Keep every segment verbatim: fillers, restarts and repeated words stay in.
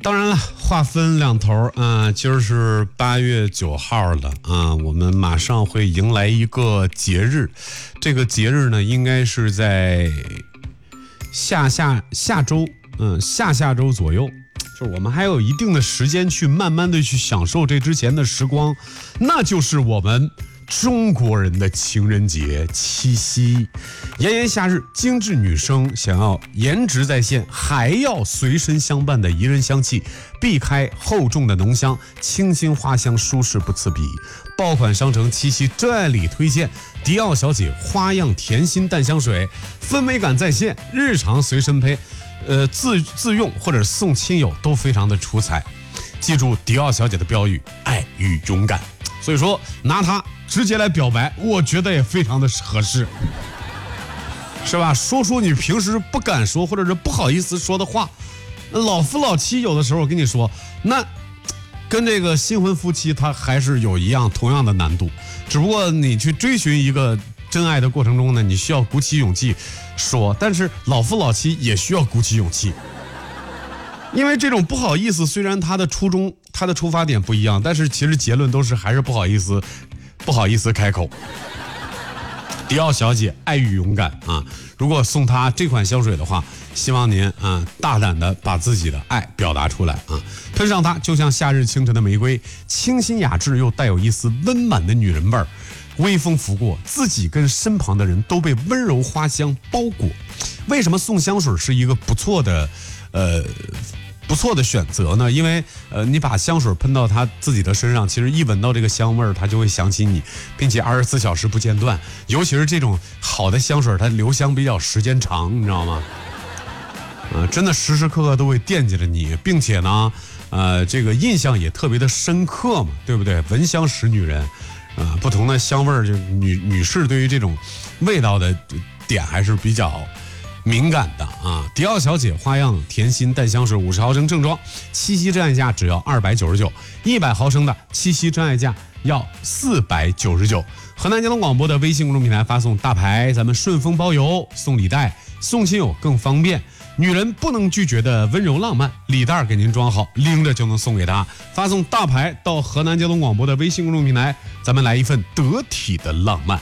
当然了，话分两头啊、呃，今儿是八月九号了啊，我们马上会迎来一个节日，这个节日呢，应该是在下下下周，嗯，下下周左右，就是我们还有一定的时间去慢慢的去享受这之前的时光，那就是我们中国人的情人节七夕。炎炎夏日，精致女生想要颜值在线，还要随身相伴的宜人香气，避开厚重的浓香，清新花香，舒适不刺鼻。爆款商城七夕真爱礼推荐迪奥小姐花样甜心淡香水，氛围感在线，日常随身配，呃自自用或者送亲友都非常的出彩。记住迪奥小姐的标语：爱与勇敢。所以说拿它直接来表白，我觉得也非常的合适，是吧？说出你平时不敢说或者是不好意思说的话。老夫老妻有的时候我跟你说，那跟这个新婚夫妻他还是有一样同样的难度，只不过你去追寻一个真爱的过程中呢，你需要鼓起勇气说，但是老夫老妻也需要鼓起勇气。因为这种不好意思，虽然他的初衷、他的出发点不一样，但是其实结论都是还是不好意思，不好意思开口。迪奥小姐爱与勇敢啊！如果送她这款香水的话，希望您啊大胆的把自己的爱表达出来啊！喷上它就像夏日清晨的玫瑰，清新雅致又带有一丝温婉的女人味儿。微风拂过，自己跟身旁的人都被温柔花香包裹。为什么送香水是一个不错的，呃？不错的选择呢，因为呃，你把香水喷到他自己的身上，其实一闻到这个香味儿，他就会想起你，并且二十四小时不间断。尤其是这种好的香水，它留香比较时间长，你知道吗？呃，真的时时刻刻都会惦记着你，并且呢，呃，这个印象也特别的深刻嘛，对不对？闻香识女人，啊、呃，不同的香味儿，就女女士对于这种味道的点还是比较敏感的啊！迪奥小姐花样甜心淡香水五十毫升正装，七夕真爱价只要二百九十九，一百毫升的七夕真爱价要四百九十九。河南交通广播的微信公众平台发送大牌，咱们顺丰包邮，送礼袋，送亲友更方便。女人不能拒绝的温柔浪漫，礼袋给您装好，拎着就能送给她。发送大牌到河南交通广播的微信公众平台，咱们来一份得体的浪漫。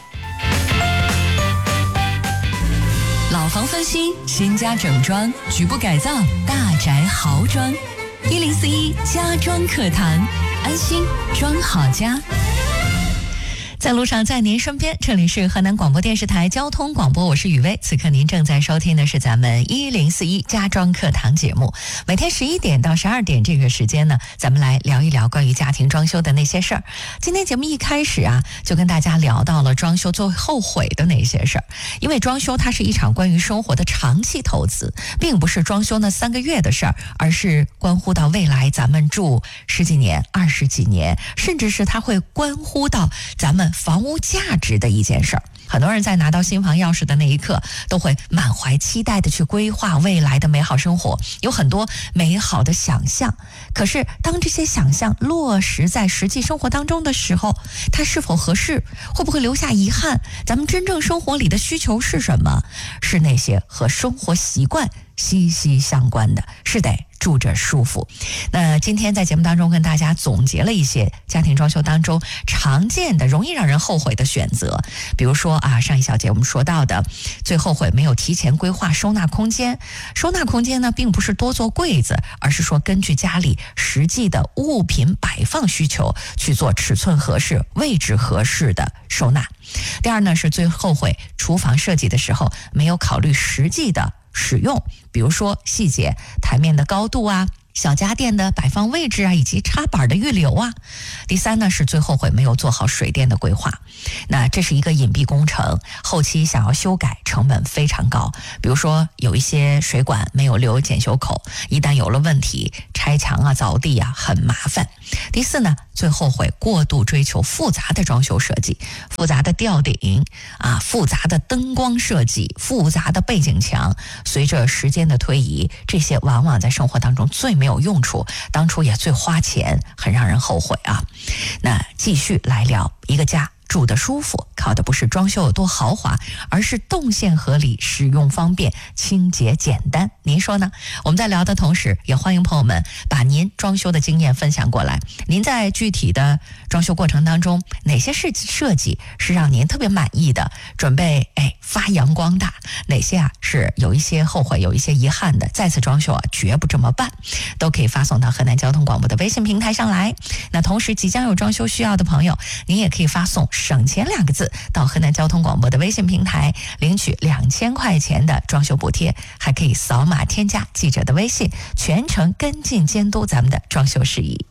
老房翻新，新家整装，局部改造，大宅豪装。一零四一家装课堂，安心装好家。在路上，在您身边，这里是河南广播电视台交通广播，我是雨薇。此刻您正在收听的是咱们一零四一家装课堂节目。每天十一点到十二点这个时间呢，咱们来聊一聊关于家庭装修的那些事儿。今天节目一开始啊，就跟大家聊到了装修最后悔的那些事儿。因为装修它是一场关于生活的长期投资，并不是装修那三个月的事儿，而是关乎到未来咱们住十几年、二十几年，甚至是它会关乎到咱们房屋价值的一件事儿。很多人在拿到新房钥匙的那一刻，都会满怀期待的去规划未来的美好生活，有很多美好的想象。可是当这些想象落实在实际生活当中的时候，它是否合适？会不会留下遗憾？咱们真正生活里的需求是什么？是那些和生活习惯息息相关的，是得住着舒服。那今天在节目当中跟大家总结了一些家庭装修当中常见的容易让人后悔的选择。比如说啊，上一小节我们说到的最后悔没有提前规划收纳空间。收纳空间呢，并不是多做柜子，而是说根据家里实际的物品摆放需求去做尺寸合适、位置合适的收纳。第二呢，是最后悔厨房设计的时候没有考虑实际的使用，比如说细节，台面的高度啊，小家电的摆放位置啊，以及插板的预留啊。第三呢，是最后悔没有做好水电的规划。那这是一个隐蔽工程，后期想要修改成本非常高。比如说有一些水管没有留检修口，一旦有了问题，拆墙啊、凿地啊很麻烦。第四呢，最后悔过度追求复杂的装修设计，复杂的吊顶啊，复杂的灯光设计，复杂的背景墙。随着时间的推移，这些往往在生活当中最没有用处，当初也最花钱，很让人后悔啊。那继续来聊一个家住得舒服，靠的不是装修有多豪华，而是动线合理、使用方便、清洁简单。您说呢？我们在聊的同时，也欢迎朋友们把您装修的经验分享过来。您在具体的装修过程当中，哪些设设计是让您特别满意的，准备哎发扬光大？哪些啊是有一些后悔、有一些遗憾的？再次装修啊，绝不这么办，都可以发送到河南交通广播的微信平台上来。那同时，即将有装修需要的朋友，您也可以发送省钱两个字到河南交通广播的微信平台，领取两千块钱的装修补贴，还可以扫码添加记者的微信，全程跟进监督咱们的装修事宜。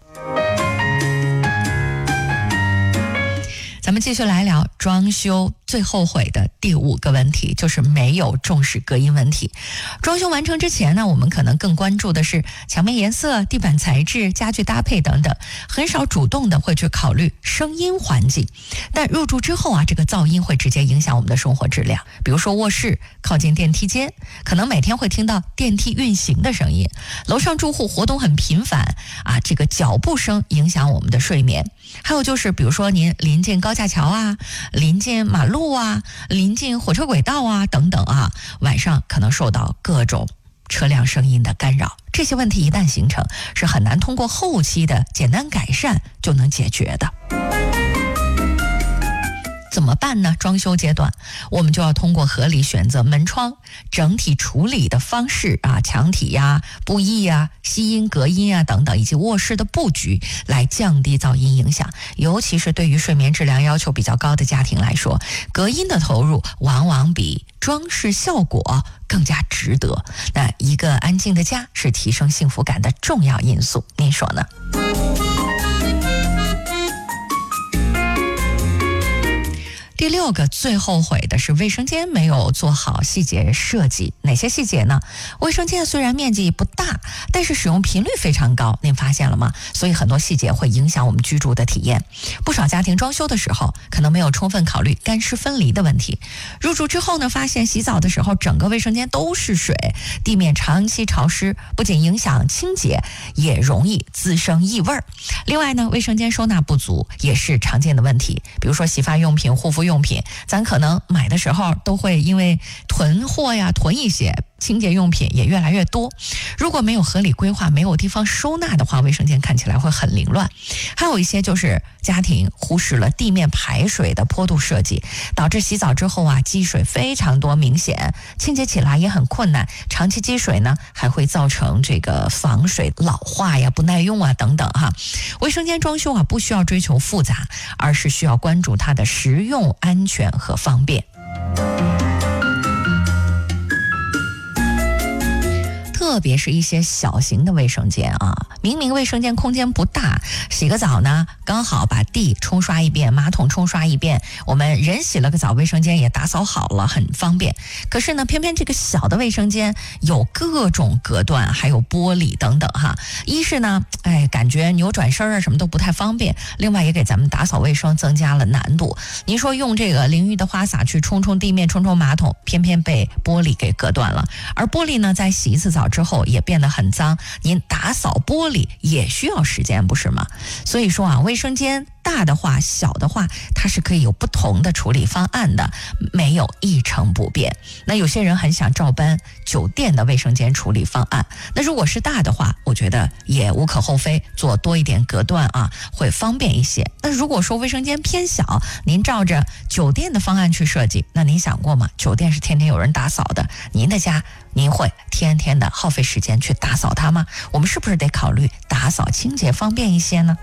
咱们继续来聊装修最后悔的第五个问题，就是没有重视隔音问题。装修完成之前呢，我们可能更关注的是墙面颜色、地板材质、家具搭配等等，很少主动的会去考虑声音环境。但入住之后啊，这个噪音会直接影响我们的生活质量。比如说卧室靠近电梯间，可能每天会听到电梯运行的声音；楼上住户活动很频繁啊，这个脚步声影响我们的睡眠。还有就是，比如说您临近高架桥啊，临近马路啊，临近火车轨道啊等等啊，晚上可能受到各种车辆声音的干扰。这些问题一旦形成，是很难通过后期的简单改善就能解决的。怎么办呢？装修阶段，我们就要通过合理选择门窗整体处理的方式啊，墙体呀、布艺呀、吸音隔音啊等等，以及卧室的布局，来降低噪音影响。尤其是对于睡眠质量要求比较高的家庭来说，隔音的投入往往比装饰效果更加值得。那一个安静的家是提升幸福感的重要因素，您说呢？第六个最后悔的是卫生间没有做好细节设计。哪些细节呢？卫生间虽然面积不大，但是使用频率非常高，您发现了吗？所以很多细节会影响我们居住的体验。不少家庭装修的时候可能没有充分考虑干湿分离的问题。入住之后呢，发现洗澡的时候整个卫生间都是水，地面长期潮湿，不仅影响清洁，也容易滋生异味。另外呢，卫生间收纳不足也是常见的问题。比如说洗发用品、护肤用品用品，咱可能买的时候都会因为囤货呀，囤一些，清洁用品也越来越多。如果没有合理规划，没有地方收纳的话，卫生间看起来会很凌乱。还有一些就是家庭忽视了地面排水的坡度设计，导致洗澡之后啊，积水非常多，明显清洁起来也很困难。长期积水呢，还会造成这个防水老化呀、不耐用啊等等哈。卫生间装修啊，不需要追求复杂，而是需要关注它的实用、安全和方便。特别是一些小型的卫生间啊，明明卫生间空间不大，洗个澡呢，刚好把地冲刷一遍，马桶冲刷一遍，我们人洗了个澡，卫生间也打扫好了，很方便。可是呢，偏偏这个小的卫生间有各种隔断，还有玻璃等等哈。一是呢，哎，感觉扭转身啊什么都不太方便，另外也给咱们打扫卫生增加了难度。您说用这个淋浴的花洒去冲冲地面、冲冲马桶，偏偏被玻璃给隔断了。而玻璃呢，在洗一次澡之后之后也变得很脏，您打扫玻璃也需要时间，不是吗？所以说啊，卫生间大的话、小的话，它是可以有不同的处理方案的，没有一成不变。那有些人很想照搬酒店的卫生间处理方案，那如果是大的话，我觉得也无可厚非，做多一点隔断啊，会方便一些。那如果说卫生间偏小，您照着酒店的方案去设计，那您想过吗？酒店是天天有人打扫的，您的家您会天天的耗费时间去打扫它吗？我们是不是得考虑打扫清洁方便一些呢？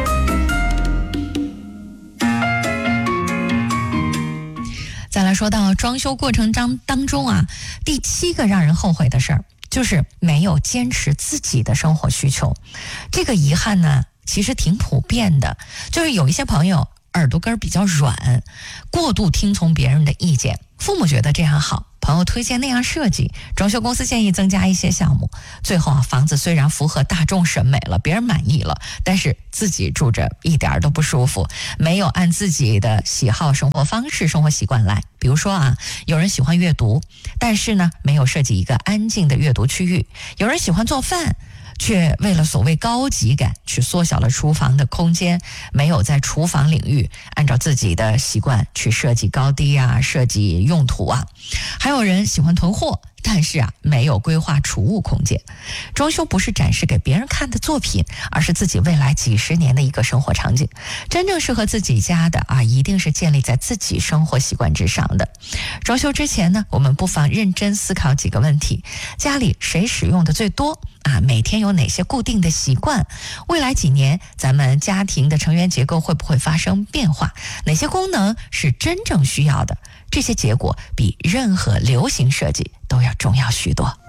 再来说到装修过程当当中啊，第七个让人后悔的事儿，就是没有坚持自己的生活需求。这个遗憾呢，其实挺普遍的，就是有一些朋友耳朵根比较软，过度听从别人的意见，父母觉得这样好，朋友推荐那样设计，装修公司建议增加一些项目，最后啊，房子虽然符合大众审美了，别人满意了，但是自己住着一点都不舒服，没有按自己的喜好、生活方式、生活习惯来。比如说啊，有人喜欢阅读，但是呢，没有设计一个安静的阅读区域；有人喜欢做饭， 却为了所谓高级感去缩小了厨房的空间，没有在厨房领域按照自己的习惯去设计高低啊，设计用途啊。还有人喜欢囤货，但是啊，没有规划储物空间。装修不是展示给别人看的作品，而是自己未来几十年的一个生活场景。真正适合自己家的啊，一定是建立在自己生活习惯之上的。装修之前呢，我们不妨认真思考几个问题：家里谁使用的最多？啊，每天有哪些固定的习惯？未来几年咱们家庭的成员结构会不会发生变化？哪些功能是真正需要的？这些结果比任何流行设计都要重要许多。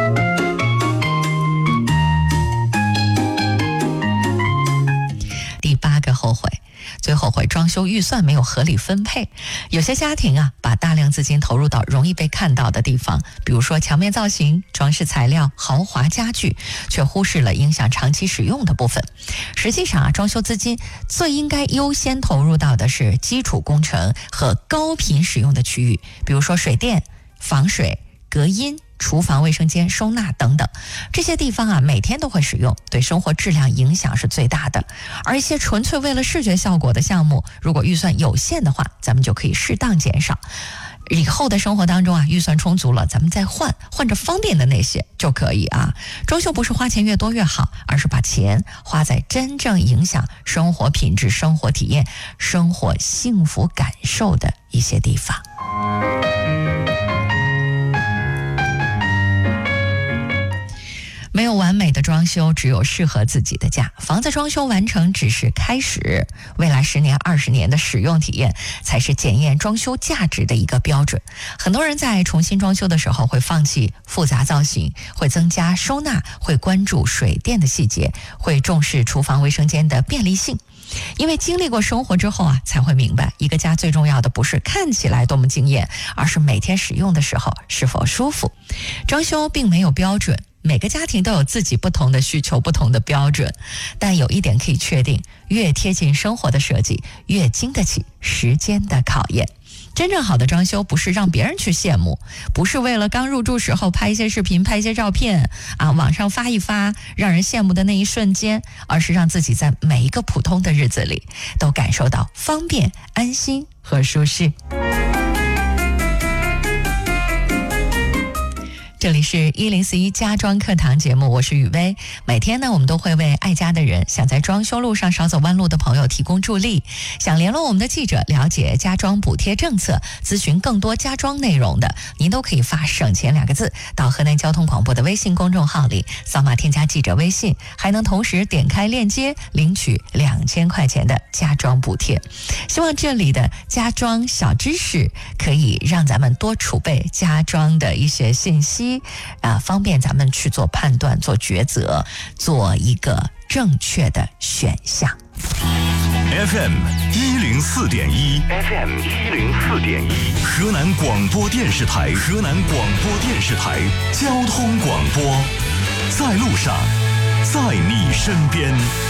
第八个后悔，最后悔装修预算没有合理分配。有些家庭啊，把大量资金投入到容易被看到的地方，比如说墙面造型、装饰材料、豪华家具，却忽视了影响长期使用的部分。实际上啊，装修资金最应该优先投入到的是基础工程和高频使用的区域，比如说水电、防水、隔音、厨房、卫生间、收纳等等，这些地方啊，每天都会使用，对生活质量影响是最大的。而一些纯粹为了视觉效果的项目，如果预算有限的话，咱们就可以适当减少。以后的生活当中啊，预算充足了，咱们再换，换着方便的那些就可以啊。装修不是花钱越多越好，而是把钱花在真正影响生活品质、生活体验、生活幸福感受的一些地方。没有完美的装修，只有适合自己的家。房子装修完成只是开始，未来十年、二十年的使用体验才是检验装修价值的一个标准。很多人在重新装修的时候会放弃复杂造型，会增加收纳，会关注水电的细节，会重视厨房、卫生间的便利性。因为经历过生活之后啊，才会明白，一个家最重要的不是看起来多么惊艳，而是每天使用的时候是否舒服。装修并没有标准，每个家庭都有自己不同的需求、不同的标准，但有一点可以确定，越贴近生活的设计，越经得起时间的考验。真正好的装修不是让别人去羡慕，不是为了刚入住时候拍一些视频、拍一些照片啊，网上发一发，让人羡慕的那一瞬间，而是让自己在每一个普通的日子里都感受到方便、安心和舒适。这里是一零四一家装课堂节目，我是雨薇。每天呢，我们都会为爱家的人，想在装修路上少走弯路的朋友提供助力。想联络我们的记者，了解家装补贴政策，咨询更多家装内容的，您都可以发省钱两个字到河南交通广播的微信公众号里，扫码添加记者微信，还能同时点开链接领取两千块钱的家装补贴。希望这里的家装小知识可以让咱们多储备家装的一些信息啊，方便咱们去做判断、做抉择，做一个正确的选项。 F M 一零四点一 ，F M 一零四点一，河南广播电视台，河南广播电视台交通广播，在路上，在你身边。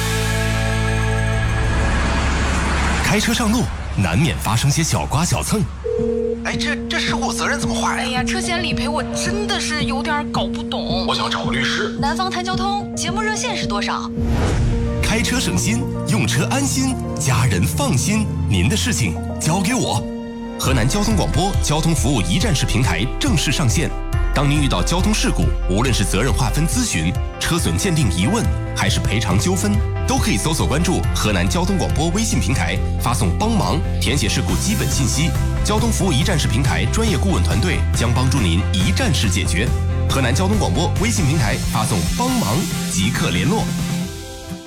开车上路，难免发生些小刮小蹭。 哎，这这事故责任怎么划呀？ 哎呀，车险理赔我真的是有点搞不懂。 我想找个律师。 南方谈交通节目热线是多少？ 开车省心，用车安心，家人放心，您的事情交给我。河南交通广播交通服务一站式平台正式上线。当您遇到交通事故，无论是责任划分咨询、车损鉴定疑问，还是赔偿纠纷，都可以搜索关注河南交通广播微信平台，发送帮忙，填写事故基本信息。交通服务一站式平台专业顾问团队将帮助您一站式解决。河南交通广播微信平台发送帮忙即刻联络。